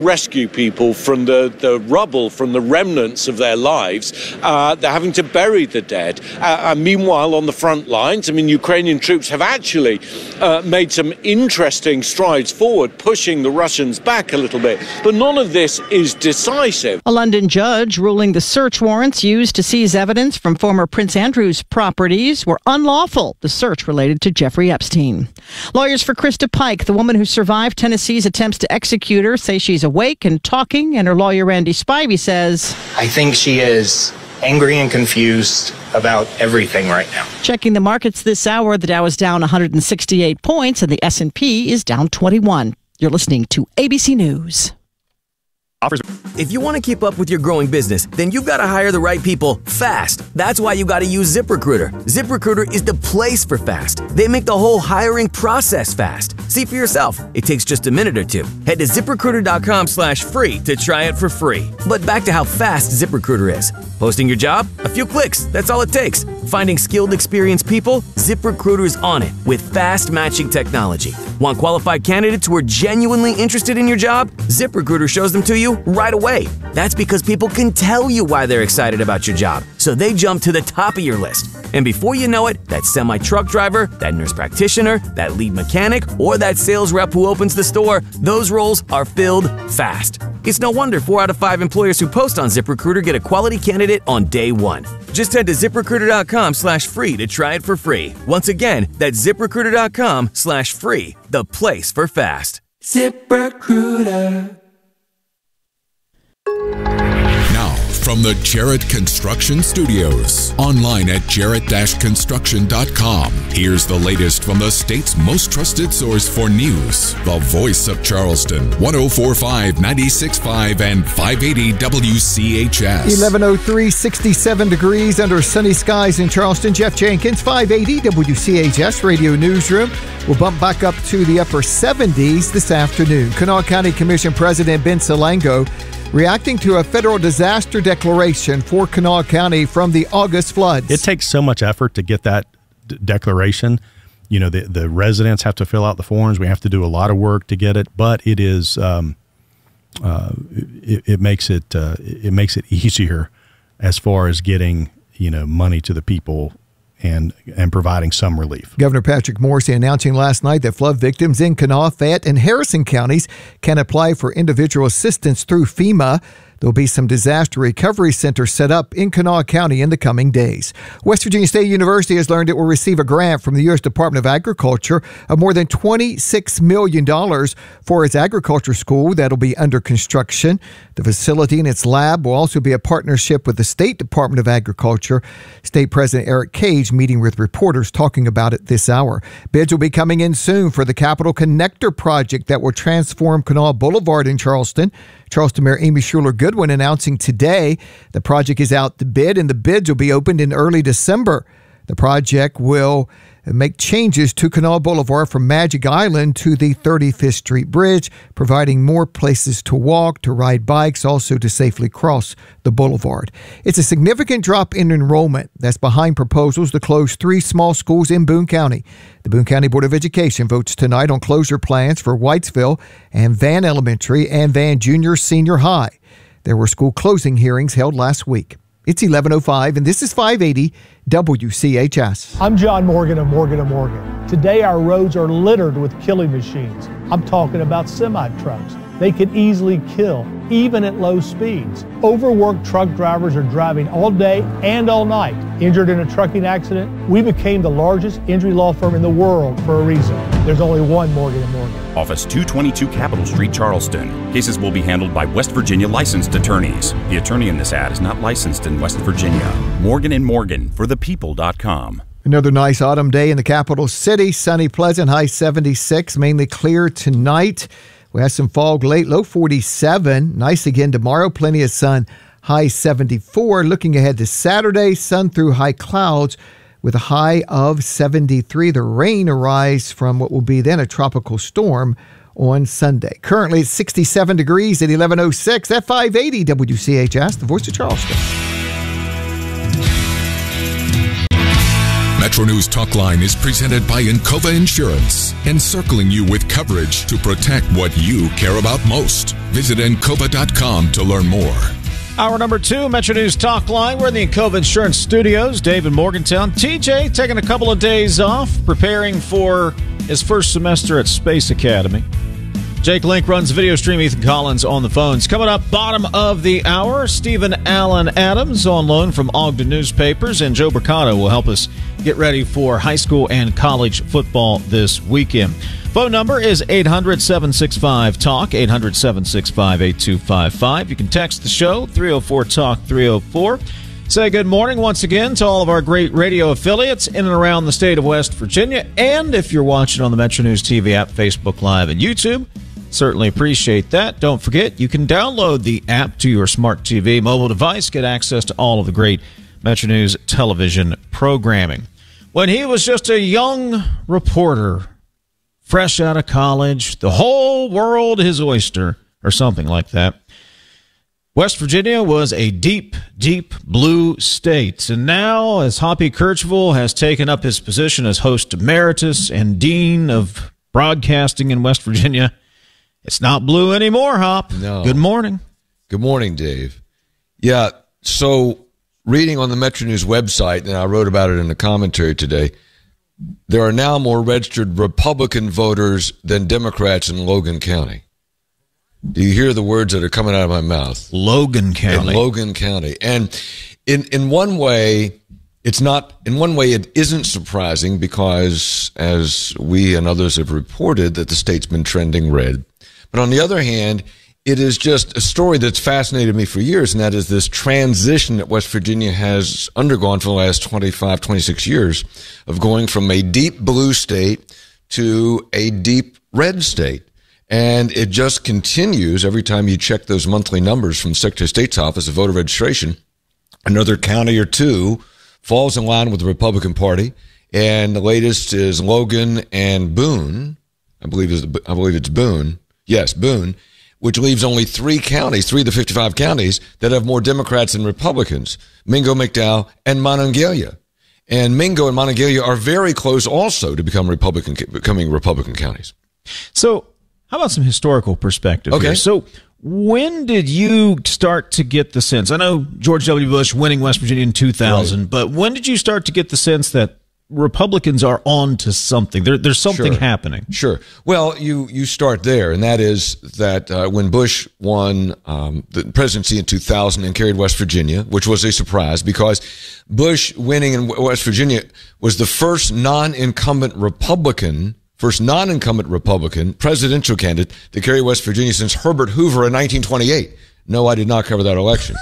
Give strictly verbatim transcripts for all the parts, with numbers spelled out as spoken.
rescue people from the, the rubble, from the remnants of their lives. Uh, they're having to bury the dead. Uh, and meanwhile, on the front lines, I mean, Ukrainian troops have actually uh, made some interesting strides forward, pushing the Russians back a little bit. But none of this is decisive. A London judge ruling the search warrants used to seize evidence from former Prince Andrew's properties were unlawful. The search related to Jeffrey Epstein. Lawyers for Krista Pike, the woman who survived Tennessee's attempts to execute her, say she's awake and talking, and her lawyer Randy Spivey says, I think she is angry and confused about everything right now. Checking the markets this hour, the Dow is down one hundred sixty-eight points and the S and P is down twenty-one. You're listening to A B C News. If you want to keep up with your growing business, then you've got to hire the right people fast. That's why you got to use ZipRecruiter. ZipRecruiter is the place for fast. They make the whole hiring process fast. See for yourself. It takes just a minute or two. Head to ZipRecruiter.com slash free to try it for free. But back to how fast ZipRecruiter is. Posting your job? A few clicks. That's all it takes. Finding skilled, experienced people? ZipRecruiter is on it with fast matching technology. Want qualified candidates who are genuinely interested in your job? ZipRecruiter shows them to you right away. That's because people can tell you why they're excited about your job, so they jump to the top of your list. And before you know it, that semi-truck driver, that nurse practitioner, that lead mechanic, or that sales rep who opens the store, those roles are filled fast. It's no wonder four out of five employers who post on ZipRecruiter get a quality candidate on day one. Just head to ZipRecruiter.com slash free to try it for free. Once again, that's ZipRecruiter.com slash free, the place for fast. ZipRecruiter. Now, from the Jarrett Construction Studios, online at jarrett dash construction dot com, here's the latest from the state's most trusted source for news, the voice of Charleston, one oh four point five, ninety-six point five, and five eighty W C H S. eleven oh three, sixty-seven degrees under sunny skies in Charleston. Jeff Jenkins, five eighty W C H S Radio Newsroom. We'll bump back up to the upper seventies this afternoon. Kanawha County Commission President Ben Salango reacting to a federal disaster declaration for Kanawha County from the August floods. It takes so much effort to get that d- declaration. You know, the, the residents have to fill out the forms. We have to do a lot of work to get it, but it is um, uh, it, it makes it uh, it makes it easier as far as getting, you know, money to the people and and providing some relief. Governor Patrick Morrisey announcing last night that flood victims in Kanawha, Fayette, and Harrison counties can apply for individual assistance through FEMA. There'll be some disaster recovery centers set up in Kanawha County in the coming days. West Virginia State University has learned it will receive a grant from the U S Department of Agriculture of more than twenty-six million dollars for its agriculture school that'll be under construction. The facility and its lab will also be a partnership with the State Department of Agriculture. State President Eric Cage meeting with reporters talking about it this hour. Bids will be coming in soon for the Capital Connector project that will transform Kanawha Boulevard in Charleston. Charleston Mayor Amy Schuler Goodwin announcing today the project is out to bid and the bids will be opened in early December. The project will make changes to Kanawha Boulevard from Magic Island to the thirty-fifth Street Bridge, providing more places to walk, to ride bikes, also to safely cross the boulevard. It's a significant drop in enrollment that's behind proposals to close three small schools in Boone County. The Boone County Board of Education votes tonight on closure plans for Whitesville and Van Elementary and Van Junior Senior High. There were school closing hearings held last week. It's eleven oh five, and this is five eighty W C H S. I'm John Morgan of Morgan and Morgan. Today, our roads are littered with killing machines. I'm talking about semi-trucks. They can easily kill, even at low speeds. Overworked truck drivers are driving all day and all night. Injured in a trucking accident, we became the largest injury law firm in the world for a reason. There's only one Morgan and Morgan. Office two twenty-two Capitol Street, Charleston. Cases will be handled by West Virginia licensed attorneys. The attorney in this ad is not licensed in West Virginia. Morgan and Morgan for the people dot com. Another nice autumn day in the capital city. Sunny, pleasant, high seventy-six, mainly clear tonight. We have some fog late, low forty-seven. Nice again tomorrow, plenty of sun, high seventy-four. Looking ahead to Saturday, sun through high clouds with a high of seventy-three. The rain arrives from what will be then a tropical storm on Sunday. Currently it's sixty-seven degrees at eleven oh six at five eighty W C H S, the voice of Charleston. Metro News Talk Line is presented by Encova Insurance, encircling you with coverage to protect what you care about most. Visit Encova dot com to learn more. Hour number two, Metro News Talk Line. We're in the Encova Insurance Studios. Dave in Morgantown. T J taking a couple of days off, preparing for his first semester at Space Academy. Jake Link runs the video stream. Ethan Collins on the phones. Coming up, bottom of the hour, Stephen Allen Adams on loan from Ogden Newspapers, and Joe Mercado will help us get ready for high school and college football this weekend. Phone number is eight hundred, seven six five, talk, eight hundred, seven six five, eight two five five. You can text the show, three oh four, talk, three oh four. Say good morning once again to all of our great radio affiliates in and around the state of West Virginia. And if you're watching on the Metro News T V app, Facebook Live, and YouTube, certainly appreciate that. Don't forget, you can download the app to your smart T V mobile device, get access to all of the great Metro News television programming. When he was just a young reporter, fresh out of college, the whole world his oyster, or something like that, West Virginia was a deep, deep blue state. And now, as Hoppy Kercheval has taken up his position as host emeritus and dean of broadcasting in West Virginia, it's not blue anymore, Hop. No. Good morning. Good morning, Dave. Yeah, so reading on the Metro News website, and I wrote about it in the commentary today, there are now more registered Republican voters than Democrats in Logan County. Do you hear the words that are coming out of my mouth? Logan County. In Logan County. And in, in one way, it's not, in one way, it isn't surprising because, as we and others have reported, that the state's been trending red. But on the other hand, it is just a story that's fascinated me for years, and that is this transition that West Virginia has undergone for the last twenty-five, twenty-six years of going from a deep blue state to a deep red state. And it just continues every time you check those monthly numbers from Secretary of State's Office of Voter Registration. Another county or two falls in line with the Republican Party, and the latest is Logan and Boone. I believe is I believe it's Boone. Yes, Boone, which leaves only three counties, three of the fifty-five counties, that have more Democrats than Republicans, Mingo, McDowell, and Monongalia. And Mingo and Monongalia are very close also to become Republican, becoming Republican counties. So how about some historical perspective okay. here? So when did you start to get the sense? I know George W. Bush winning West Virginia in two thousand, right. But when did you start to get the sense that Republicans are on to something? There, there's something sure. happening. Sure. Well, you, you start there, and that is that uh, when Bush won um, the presidency in two thousand and carried West Virginia, which was a surprise because Bush winning in West Virginia was the first non-incumbent Republican, first non-incumbent Republican presidential candidate to carry West Virginia since Herbert Hoover in nineteen twenty-eight. No, I did not cover that election.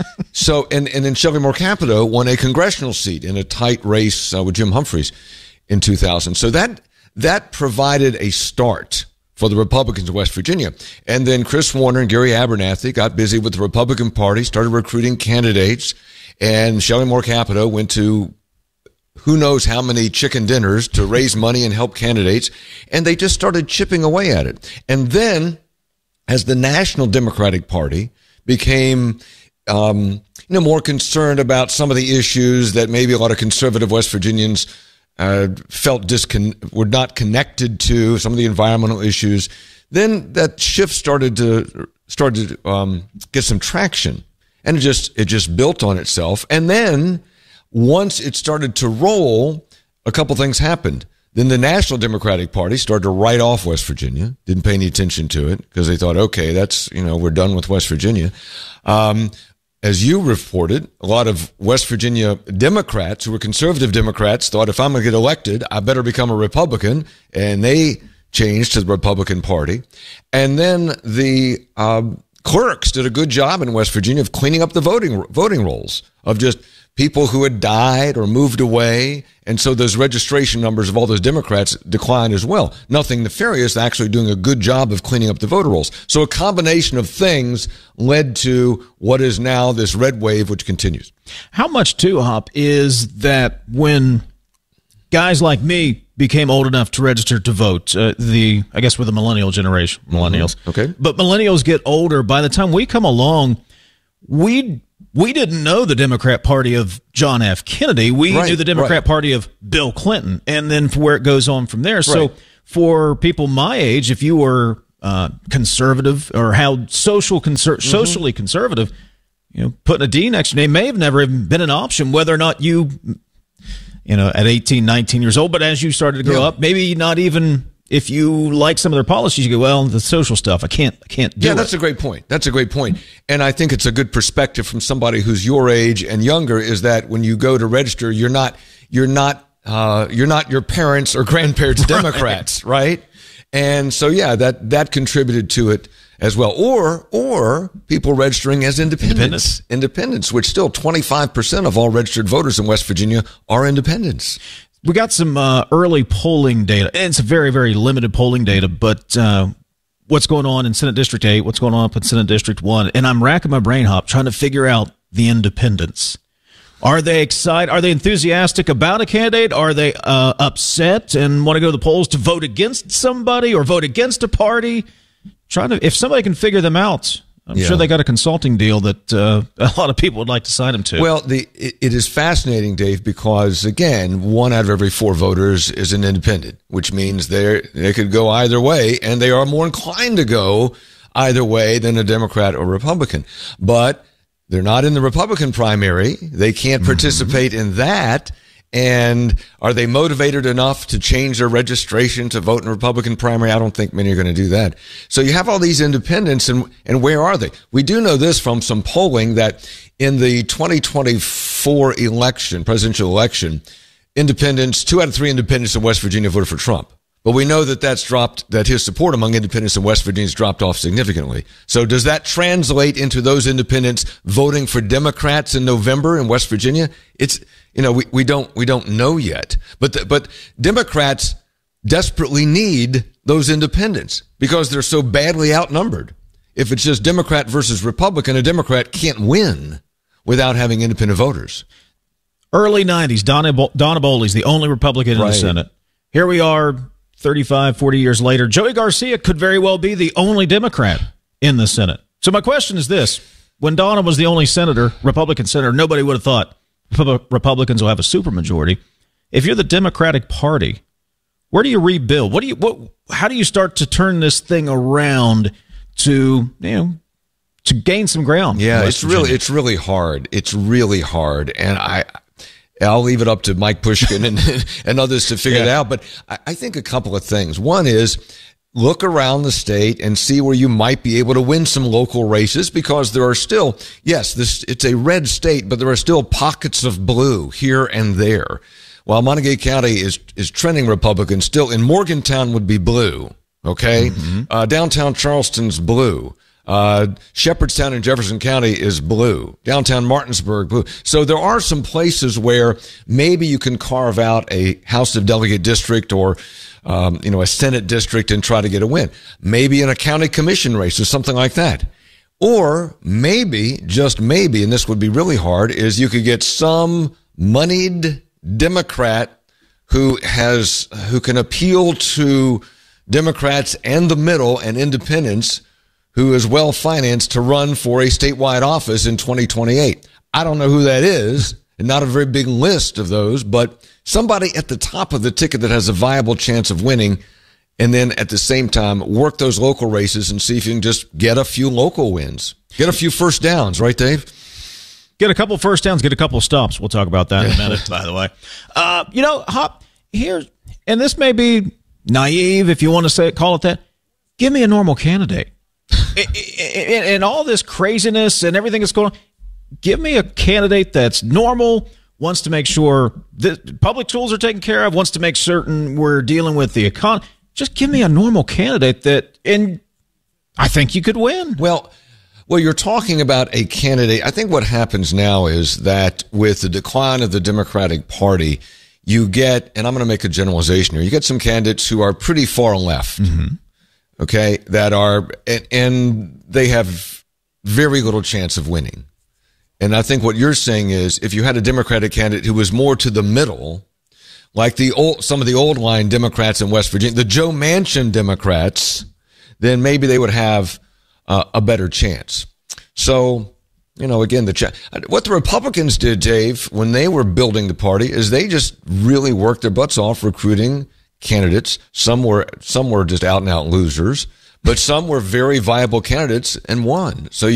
So, and, and then Shelby Moore Capito won a congressional seat in a tight race uh, with Jim Humphreys in two thousand. So that, that provided a start for the Republicans of West Virginia. And then Chris Warner and Gary Abernathy got busy with the Republican Party, started recruiting candidates, and Shelby Moore Capito went to who knows how many chicken dinners to raise money and help candidates. And they just started chipping away at it. And then as the National Democratic Party became Um, you know, more concerned about some of the issues that maybe a lot of conservative West Virginians uh, felt discon- were not connected to, some of the environmental issues. Then that shift started to started to um, get some traction, and it just it just built on itself. And then once it started to roll, a couple things happened. Then the National Democratic Party started to write off West Virginia, didn't pay any attention to it because they thought, okay, that's, you know, we're done with West Virginia. Um, As you reported, a lot of West Virginia Democrats who were conservative Democrats thought if I'm going to get elected, I better become a Republican, and they changed to the Republican Party. And then the um, clerks did a good job in West Virginia of cleaning up the voting voting rolls of just people who had died or moved away. And so those registration numbers of all those Democrats declined as well. Nothing nefarious, actually doing a good job of cleaning up the voter rolls. So a combination of things led to what is now this red wave, which continues. How much, too, Hop, is that when guys like me became old enough to register to vote, uh, the I guess we're the millennial generation, millennials. Mm-hmm. Okay. But millennials get older. By the time we come along, we we didn't know the Democrat Party of John F. Kennedy. We right, knew the Democrat right. Party of Bill Clinton, and then where it goes on from there. So right. for people my age, if you were uh, conservative or how social conser- mm-hmm. socially conservative, you know, putting a D next to your name may have never even been an option, whether or not you, you know, at eighteen, nineteen years old. But as you started to grow yeah. up, maybe not even if you like some of their policies, you go, well, the social stuff, I can't, I can't do Yeah, it. that's a great point. That's a great point. And I think it's a good perspective from somebody who's your age and younger is that when you go to register, you're not, you're not, uh, you're not your parents or grandparents Democrats, right? And so, yeah, that, that contributed to it as well. Or, or people registering as independents. Independents. Independents, which still twenty-five percent of all registered voters in West Virginia are independents. We got some uh, early polling data. It's a very, very limited polling data, but uh, what's going on in Senate District eight, what's going on up in Senate District one, and I'm racking my brain hop trying to figure out the independents. Are they excited? Are they enthusiastic about a candidate? Are they uh, upset and want to go to the polls to vote against somebody or vote against a party? Trying to, if somebody can figure them out, I'm Yeah. sure they got a consulting deal that uh, a lot of people would like to sign them to. Well, the it, it is fascinating, Dave, because again, one out of every four voters is an independent, which means they they could go either way, and they are more inclined to go either way than a Democrat or Republican. But they're not in the Republican primary; they can't participate mm-hmm. in that. And are they motivated enough to change their registration to vote in a Republican primary? I don't think many are going to do that. So you have all these independents, and and where are they? We do know this from some polling that in the twenty twenty-four election, presidential election, independents, two out of three independents in West Virginia voted for Trump. But we know that that's dropped, that his support among independents in West Virginia has dropped off significantly. So does that translate into those independents voting for Democrats in November in West Virginia? It's, you know, we, we don't, we don't know yet, but, the, but Democrats desperately need those independents because they're so badly outnumbered. If it's just Democrat versus Republican, a Democrat can't win without having independent voters. Early nineties, Donna, Donna Boley's the only Republican in Right. the Senate. Here we are, thirty-five, forty years later. Joey Garcia could very well be the only Democrat in the Senate. So my question is this. When Donna was the only senator, Republican senator, nobody would have thought Republicans will have a supermajority. If you're the Democratic Party, where do you rebuild? What do you, what, how do you start to turn this thing around to, you know, to gain some ground? Yeah, it's really, it's really hard. It's really hard. And I, I'll leave it up to Mike Pushkin and, and others to figure yeah. it out. But I, I think a couple of things. One is look around the state and see where you might be able to win some local races because there are still, yes, this it's a red state, but there are still pockets of blue here and there. While Montague County is, is trending Republican, still in Morgantown would be blue. Okay. Mm-hmm. Uh, downtown Charleston's blue. Uh, Shepherdstown in Jefferson County is blue. Downtown Martinsburg, blue. So there are some places where maybe you can carve out a House of Delegate district or, um, you know, a Senate district and try to get a win. Maybe in a county commission race or something like that. Or maybe, just maybe, and this would be really hard, is you could get some moneyed Democrat who has, who can appeal to Democrats and the middle and independents who is well financed to run for a statewide office in twenty twenty-eight. I don't know who that is, and not a very big list of those, but somebody at the top of the ticket that has a viable chance of winning, and then at the same time work those local races and see if you can just get a few local wins. Get a few first downs, right, Dave? Get a couple first downs, get a couple of stops. We'll talk about that in a minute, by the way. Uh, you know, Hop, here, and this may be naive if you want to say it, call it that. Give me a normal candidate. And all this craziness and everything that's going on, give me a candidate that's normal, wants to make sure the public tools are taken care of, wants to make certain we're dealing with the economy. Just give me a normal candidate that, and I think you could win. Well, well, you're talking about a candidate. I think what happens now is that with the decline of the Democratic Party, you get, and I'm going to make a generalization here, you get some candidates who are pretty far left. Mm-hmm. Okay, that are, and, and they have very little chance of winning. And I think what you're saying is if you had a Democratic candidate who was more to the middle, like the old, some of the old line Democrats in West Virginia, the Joe Manchin Democrats, then maybe they would have uh, a better chance. So you know, again, the cha- what the Republicans did, Dave, when they were building the party, is they just really worked their butts off recruiting candidates. Some were some were just out and out losers, but some were very viable candidates and won. So